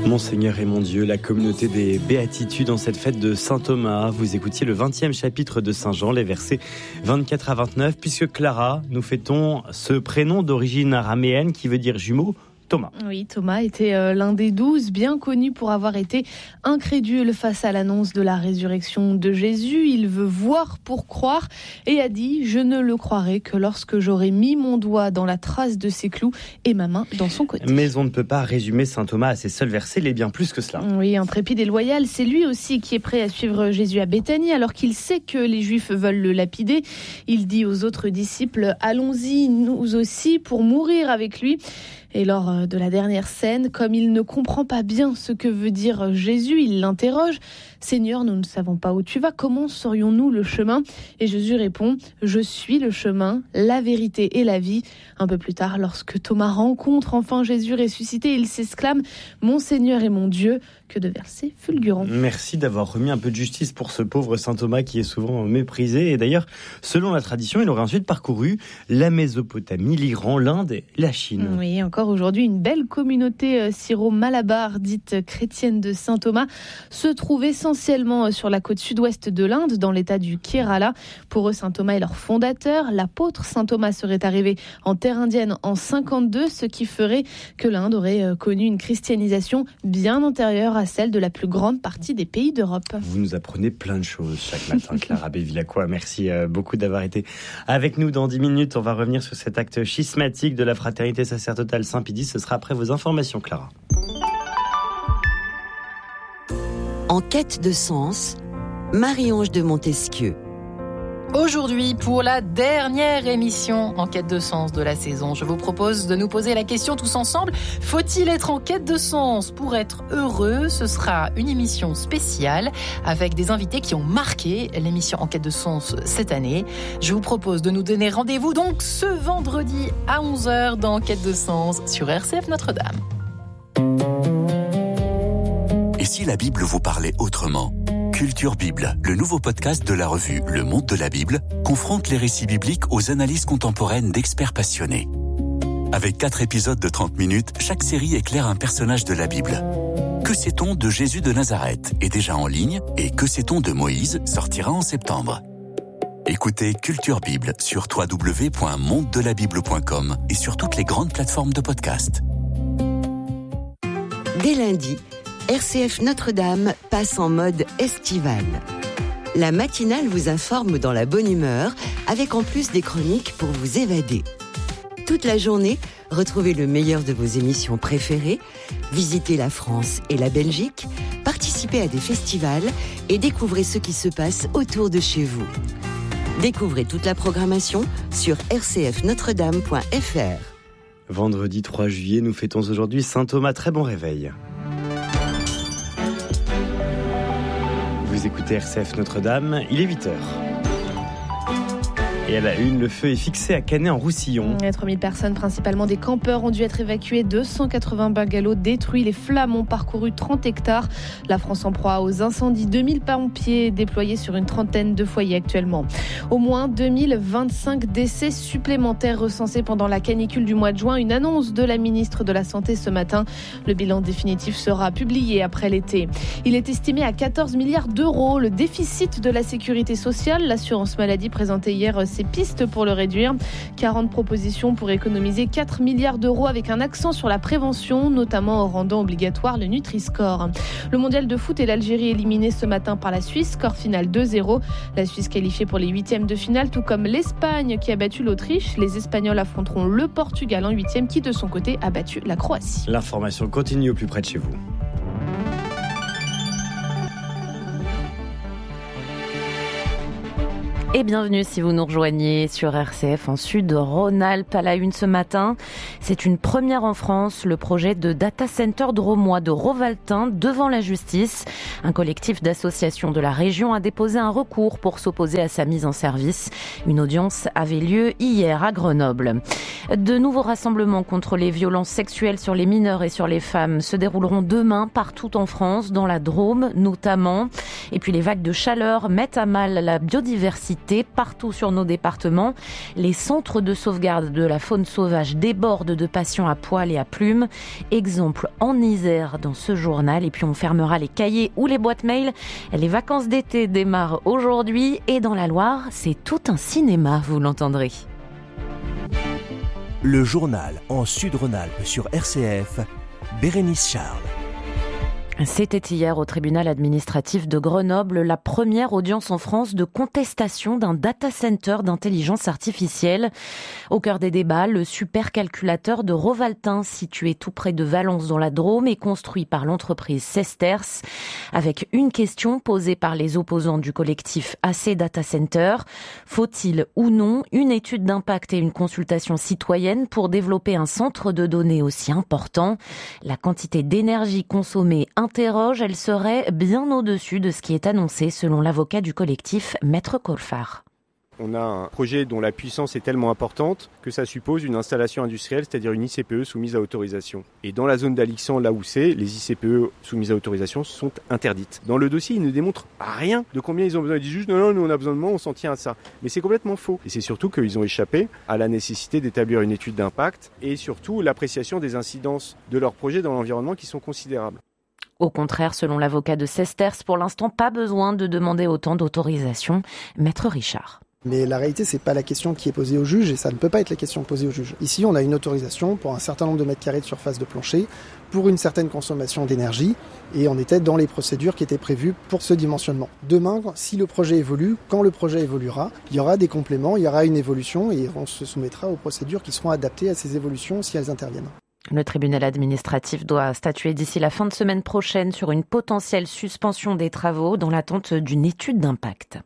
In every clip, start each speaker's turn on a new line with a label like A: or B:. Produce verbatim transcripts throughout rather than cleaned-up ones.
A: Mon Seigneur et mon Dieu, la communauté des béatitudes en cette fête de Saint Thomas. Vous écoutiez le vingtième chapitre de Saint Jean, les versets vingt-quatre à vingt-neuf, puisque Clara, nous fêtons ce prénom d'origine araméenne qui veut dire jumeau, Thomas.
B: Oui, Thomas était euh, l'un des douze, bien connu pour avoir été incrédule face à l'annonce de la résurrection de Jésus. Il veut voir pour croire et a dit « Je ne le croirai que lorsque j'aurai mis mon doigt dans la trace de ses clous et ma main dans son côté. »
A: Mais on ne peut pas résumer saint Thomas à ses seuls versets, il est bien plus que cela.
B: Oui, intrépide et loyal, c'est lui aussi qui est prêt à suivre Jésus à Béthanie alors qu'il sait que les Juifs veulent le lapider. Il dit aux autres disciples « Allons-y, nous aussi, pour mourir avec lui ». Et lors de la dernière scène, comme il ne comprend pas bien ce que veut dire Jésus, il l'interroge. « Seigneur, nous ne savons pas où tu vas, comment saurions-nous le chemin ?» Et Jésus répond « Je suis le chemin, la vérité et la vie ». Un peu plus tard, lorsque Thomas rencontre enfin Jésus ressuscité, il s'exclame « Mon Seigneur et mon Dieu ». Que de versets fulgurants.
A: Merci d'avoir remis un peu de justice pour ce pauvre saint Thomas qui est souvent méprisé. Et d'ailleurs, selon la tradition, il aurait ensuite parcouru la Mésopotamie, l'Iran, l'Inde et la Chine.
B: Oui, encore aujourd'hui, une belle communauté syro-malabar, dite chrétienne de saint Thomas, se trouve essentiellement sur la côte sud-ouest de l'Inde, dans l'état du Kerala. Pour eux, saint Thomas est leur fondateur. L'apôtre saint Thomas serait arrivé en terre indienne en cinquante-deux, ce qui ferait que l'Inde aurait connu une christianisation bien antérieure à celle de la plus grande partie des pays d'Europe.
A: Vous nous apprenez plein de choses chaque matin, Clara Bevilacqua. Merci beaucoup d'avoir été avec nous. Dans dix minutes, on va revenir sur cet acte schismatique de la fraternité sacerdotale Saint-Pédis. Ce sera après vos informations, Clara.
C: En quête de sens, Marie-Ange de Montesquieu.
D: Aujourd'hui, pour la dernière émission en quête de sens de la saison, je vous propose de nous poser la question tous ensemble. Faut-il être en quête de sens pour être heureux ? Ce sera une émission spéciale avec des invités qui ont marqué l'émission en quête de sens cette année. Je vous propose de nous donner rendez-vous donc ce vendredi à onze heures dans Quête de sens sur R C F Notre-Dame.
E: Et si la Bible vous parlait autrement ? Culture Bible, le nouveau podcast de la revue Le Monde de la Bible, confronte les récits bibliques aux analyses contemporaines d'experts passionnés. Avec quatre épisodes de trente minutes, chaque série éclaire un personnage de la Bible. Que sait-on de Jésus de Nazareth est déjà en ligne et Que sait-on de Moïse sortira en septembre. Écoutez Culture Bible sur w w w point monde de la bible point com et sur toutes les grandes plateformes de podcast.
C: Dès lundi, R C F Notre-Dame passe en mode estival. La matinale vous informe dans la bonne humeur, avec en plus des chroniques pour vous évader. Toute la journée, retrouvez le meilleur de vos émissions préférées, visitez la France et la Belgique, participez à des festivals et découvrez ce qui se passe autour de chez vous. Découvrez toute la programmation sur r c f notre dame point f r.
A: Vendredi trois juillet, nous fêtons aujourd'hui saint Thomas. Très bon réveil. Vous écoutez R C F Notre-Dame, il est huit heures. Et à la une, le feu est fixé à Canet-en-Roussillon.
B: trois mille personnes, principalement des campeurs, ont dû être évacuées. deux cent quatre-vingts bungalows détruits. Les flammes ont parcouru trente hectares. La France en proie aux incendies. deux mille pompiers déployés sur une trentaine de foyers actuellement. Au moins deux mille vingt-cinq décès supplémentaires recensés pendant la canicule du mois de juin. Une annonce de la ministre de la Santé ce matin. Le bilan définitif sera publié après l'été. Il est estimé à quatorze milliards d'euros. Le déficit de la sécurité sociale. L'assurance maladie présentait hier ses pistes pour le réduire. quarante propositions pour économiser quatre milliards d'euros avec un accent sur la prévention, notamment en rendant obligatoire le Nutri-Score. Le mondial de foot et l'Algérie éliminés ce matin par la Suisse, score final deux zéro. La Suisse qualifiée pour les huitièmes de finale, tout comme l'Espagne qui a battu l'Autriche. Les Espagnols affronteront le Portugal en huitième qui de son côté a battu la Croatie.
A: L'information continue au plus près de chez vous.
F: Et bienvenue si vous nous rejoignez sur R C F en Sud-Rhône-Alpes. À la une ce matin, c'est une première en France, le projet de data center drômois de Rovaltin devant la justice. Un collectif d'associations de la région a déposé un recours pour s'opposer à sa mise en service. Une audience avait lieu hier à Grenoble. De nouveaux rassemblements contre les violences sexuelles sur les mineurs et sur les femmes se dérouleront demain partout en France, dans la Drôme notamment. Et puis les vagues de chaleur mettent à mal la biodiversité. biodiversité partout sur nos départements. Les centres de sauvegarde de la faune sauvage débordent de patients à poil et à plumes. Exemple en Isère dans ce journal. Et puis on fermera les cahiers ou les boîtes mail. Les vacances d'été démarrent aujourd'hui et dans la Loire, c'est tout un cinéma, vous l'entendrez.
G: Le journal en Sud-Rhône-Alpes sur R C F, Bérénice Charles.
F: C'était hier au tribunal administratif de Grenoble la première audience en France de contestation d'un data center d'intelligence artificielle. Au cœur des débats, le supercalculateur de Rovaltin, situé tout près de Valence dans la Drôme, est construit par l'entreprise Sesterce, avec une question posée par les opposants du collectif A C Data Center. Faut-il ou non une étude d'impact et une consultation citoyenne pour développer un centre de données aussi important ? La quantité d'énergie consommée interroge, elle serait bien au-dessus de ce qui est annoncé selon l'avocat du collectif, Maître Colfart.
H: On a un projet dont la puissance est tellement importante que ça suppose une installation industrielle, c'est-à-dire une I C P E soumise à autorisation. Et dans la zone d'Alixan, là où c'est, les I C P E soumises à autorisation sont interdites. Dans le dossier, ils ne démontrent rien de combien ils ont besoin. Ils disent juste non, non, nous on a besoin de moins, on s'en tient à ça. Mais c'est complètement faux. Et c'est surtout qu'ils ont échappé à la nécessité d'établir une étude d'impact et surtout l'appréciation des incidences de leur projet dans l'environnement qui sont considérables.
F: Au contraire, selon l'avocat de Sesterce, pour l'instant, pas besoin de demander autant d'autorisation. Maître Richard.
I: Mais la réalité, c'est pas la question qui est posée au juge et ça ne peut pas être la question posée au juge. Ici, on a une autorisation pour un certain nombre de mètres carrés de surface de plancher, pour une certaine consommation d'énergie et on était dans les procédures qui étaient prévues pour ce dimensionnement. Demain, si le projet évolue, quand le projet évoluera, il y aura des compléments, il y aura une évolution et on se soumettra aux procédures qui seront adaptées à ces évolutions si elles interviennent.
F: Le tribunal administratif doit statuer d'ici la fin de semaine prochaine sur une potentielle suspension des travaux dans l'attente d'une étude d'impact.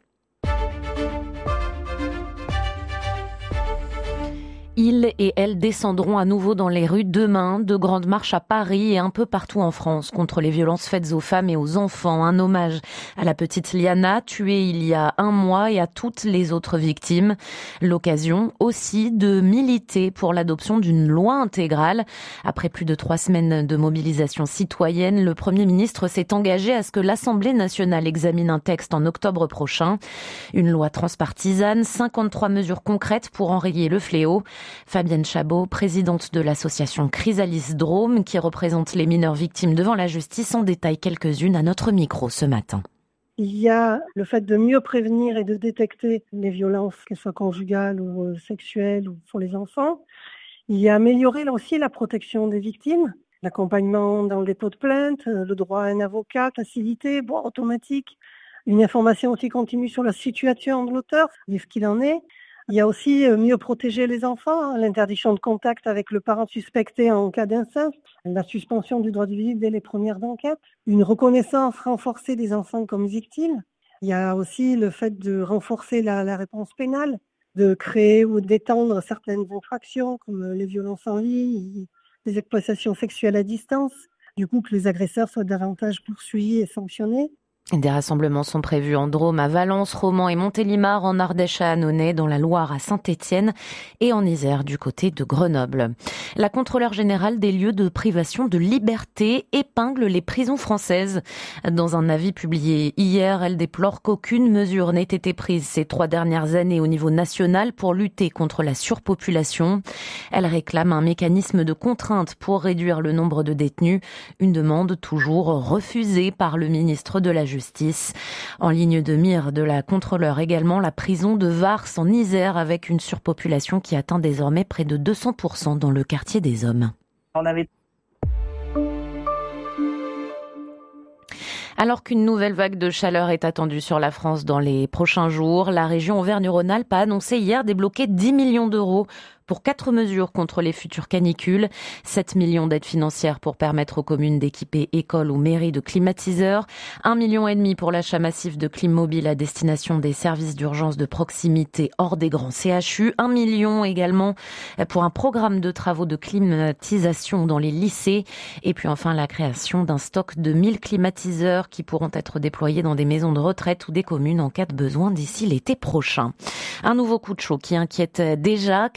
F: Ils et elles descendront à nouveau dans les rues demain. De grandes marches à Paris et un peu partout en France contre les violences faites aux femmes et aux enfants. Un hommage à la petite Liana, tuée il y a un mois, et à toutes les autres victimes. L'occasion aussi de militer pour l'adoption d'une loi intégrale. Après plus de trois semaines de mobilisation citoyenne, le Premier ministre s'est engagé à ce que l'Assemblée nationale examine un texte en octobre prochain. Une loi transpartisane, cinquante-trois mesures concrètes pour enrayer le fléau. Fabienne Chabot, présidente de l'association Chrysalis Drôme, qui représente les mineurs victimes devant la justice, en détaille quelques-unes à notre micro ce matin.
J: Il y a le fait de mieux prévenir et de détecter les violences, qu'elles soient conjugales ou sexuelles ou pour les enfants. Il y a améliorer là aussi la protection des victimes, l'accompagnement dans le dépôt de plainte, le droit à un avocat, facilité, droit automatique, une information aussi continue sur la situation de l'auteur, ce qu'il en est. Il y a aussi mieux protéger les enfants, l'interdiction de contact avec le parent suspecté en cas d'inceste, la suspension du droit de visite dès les premières enquêtes, une reconnaissance renforcée des enfants comme victimes. Il y a aussi le fait de renforcer la, la réponse pénale, de créer ou d'étendre certaines infractions comme les violences en ligne, les exploitations sexuelles à distance, du coup que les agresseurs soient davantage poursuivis et sanctionnés.
F: Des rassemblements sont prévus en Drôme, à Valence, Romans et Montélimar, en Ardèche à Annonay, dans la Loire à Saint-Étienne et en Isère du côté de Grenoble. La contrôleure générale des lieux de privation de liberté épingle les prisons françaises. Dans un avis publié hier, elle déplore qu'aucune mesure n'ait été prise ces trois dernières années au niveau national pour lutter contre la surpopulation. Elle réclame un mécanisme de contrainte pour réduire le nombre de détenus, une demande toujours refusée par le ministre de la Justice. En ligne de mire de la contrôleure également, la prison de Vars en Isère, avec une surpopulation qui atteint désormais près de deux cents pour cent dans le quartier des Hommes.
J: On avait
F: Alors qu'une nouvelle vague de chaleur est attendue sur la France dans les prochains jours, la région Auvergne-Rhône-Alpes a annoncé hier débloquer dix millions d'euros pour quatre mesures contre les futures canicules, sept millions d'aides financières pour permettre aux communes d'équiper écoles ou mairies de climatiseurs, un million et demi pour l'achat massif de clim mobile à destination des services d'urgence de proximité hors des grands C H U, un million également pour un programme de travaux de climatisation dans les lycées, et puis enfin la création d'un stock de mille climatiseurs qui pourront être déployés dans des maisons de retraite ou des communes en cas de besoin d'ici l'été prochain. Un nouveau coup de chaud qui inquiète déjà, car les souvenirs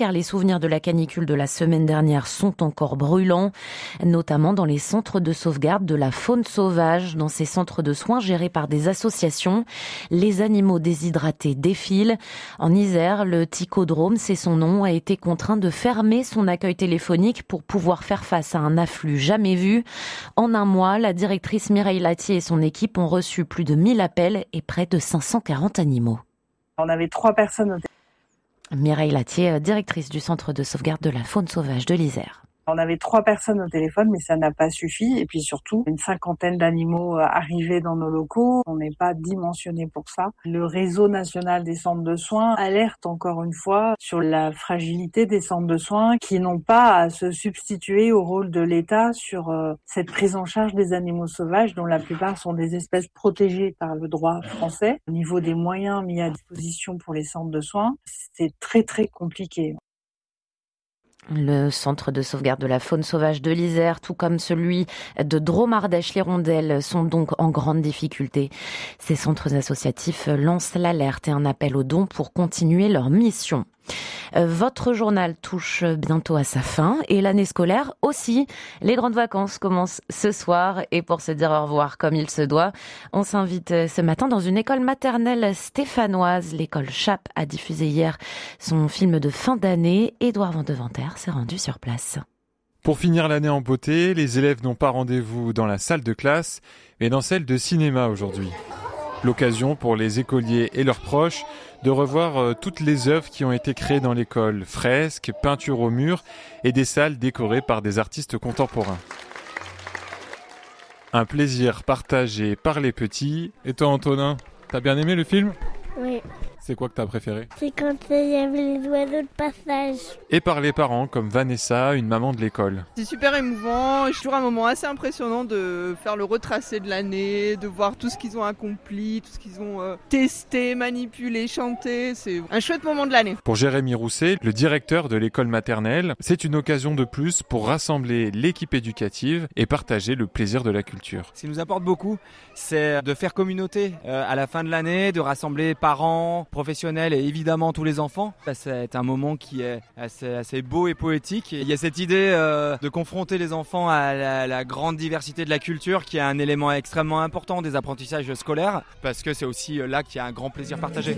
F: souvenirs de la canicule de la semaine dernière sont encore brûlants, notamment dans les centres de sauvegarde de la faune sauvage. Dans ces centres de soins gérés par des associations, les animaux déshydratés défilent. En Isère, le Ticodrome, c'est son nom, a été contraint de fermer son accueil téléphonique pour pouvoir faire face à un afflux jamais vu. En un mois, la directrice Mireille Latier et son équipe ont reçu plus de mille appels et près de cinq cent quarante animaux.
K: On avait trois personnes au téléphone.
F: Mireille Latier, directrice du centre de sauvegarde de la faune sauvage de l'Isère.
K: On avait trois personnes au téléphone, mais ça n'a pas suffi. Et puis surtout, une cinquantaine d'animaux arrivés dans nos locaux. On n'est pas dimensionné pour ça. Le réseau national des centres de soins alerte encore une fois sur la fragilité des centres de soins qui n'ont pas à se substituer au rôle de l'État sur euh, cette prise en charge des animaux sauvages, dont la plupart sont des espèces protégées par le droit français. Au niveau des moyens mis à disposition pour les centres de soins, c'est très très compliqué.
F: Le centre de sauvegarde de la faune sauvage de l'Isère, tout comme celui de Dromardèche-les-Rondelles, sont donc en grande difficulté. Ces centres associatifs lancent l'alerte et un appel aux dons pour continuer leur mission. Votre journal touche bientôt à sa fin et l'année scolaire aussi. Les grandes vacances commencent ce soir et pour se dire au revoir comme il se doit, on s'invite ce matin dans une école maternelle stéphanoise. L'école Chappe a diffusé hier son film de fin d'année. Édouard Vandeventer s'est rendu sur place.
L: Pour finir l'année en beauté, les élèves n'ont pas rendez-vous dans la salle de classe, mais dans celle de cinéma aujourd'hui. L'occasion pour les écoliers et leurs proches de revoir euh, toutes les œuvres qui ont été créées dans l'école, fresques, peintures au mur et des salles décorées par des artistes contemporains. Un plaisir partagé par les petits. Et toi Antonin, t'as bien aimé le film ?
M: Oui.
L: C'est quoi que t'as préféré ?
M: C'est quand il y avait les oiseaux de passage.
L: Et par les parents, comme Vanessa, une maman de l'école.
N: C'est super émouvant, c'est toujours un moment assez impressionnant de faire le retracé de l'année, de voir tout ce qu'ils ont accompli, tout ce qu'ils ont euh, testé, manipulé, chanté. C'est un chouette moment de l'année.
L: Pour Jérémy Rousset, le directeur de l'école maternelle, c'est une occasion de plus pour rassembler l'équipe éducative et partager le plaisir de la culture.
O: Ce qui nous apporte beaucoup, c'est de faire communauté euh, à la fin de l'année, de rassembler parents, professionnels et évidemment tous les enfants. C'est un moment qui est assez, assez beau et poétique. Et il y a cette idée euh, de confronter les enfants à la, la grande diversité de la culture qui est un élément extrêmement important des apprentissages scolaires parce que c'est aussi là qu'il y a un grand plaisir partagé.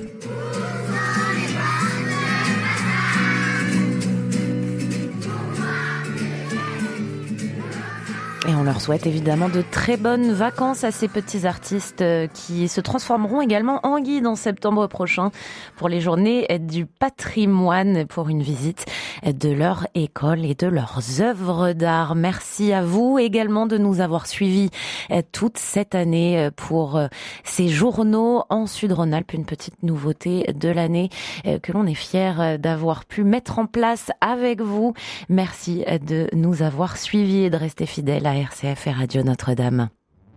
F: Et on leur souhaite évidemment de très bonnes vacances à ces petits artistes qui se transformeront également en guides en septembre prochain pour les journées du patrimoine pour une visite de leur école et de leurs œuvres d'art. Merci à vous également de nous avoir suivis toute cette année pour ces journaux en Sud-Rhône-Alpes. Une petite nouveauté de l'année que l'on est fiers d'avoir pu mettre en place avec vous. Merci de nous avoir suivis et de rester fidèles à R C F et Radio Notre-Dame.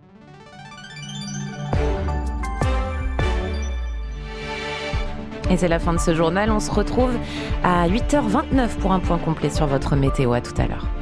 F: Et c'est la fin de ce journal. On se retrouve à huit heures vingt-neuf pour un point complet sur votre météo. À tout à l'heure.